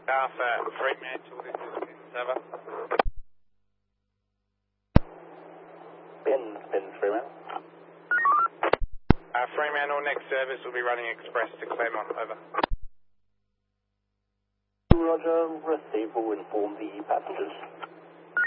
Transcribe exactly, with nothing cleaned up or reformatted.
Alpha, Fremantle, this is Pins, over. Pins, Pins, Fremantle. Uh, Fremantle, next service will be running express to Claremont, over. Roger, receive will inform the passengers.